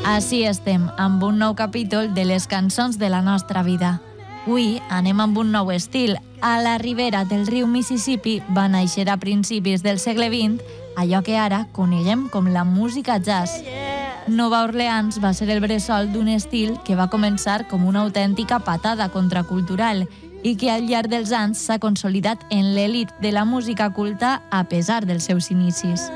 Així estem, amb un nou capítol de les cançons de la nostra vida. Avui anem amb un nou estil. A la ribera del riu Mississippi va néixer a principis del segle XX allò que ara coneguem com la música jazz. Nova Orleans va ser el bressol d'un estil que va començar com una autèntica patada contracultural i que al llarg dels anys s'ha consolidat en l'elit de la música culta a pesar dels seus inicis.